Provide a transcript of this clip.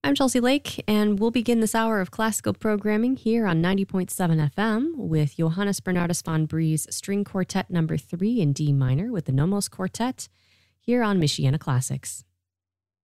I'm Chelsea Lake, and we'll begin this hour of classical programming here on 90.7 FM with Johannes Bernardus von Bree's String Quartet No. 3 in D minor with the Nomos Quartet here on Michiana Classics.